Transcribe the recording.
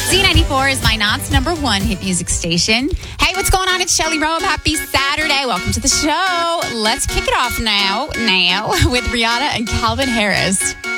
Z94 is my Knott's number one hit music station. Hey, what's going on? It's Shelly Rome. Happy Saturday. Welcome to the show. Let's kick it off now with Rihanna and Calvin Harris.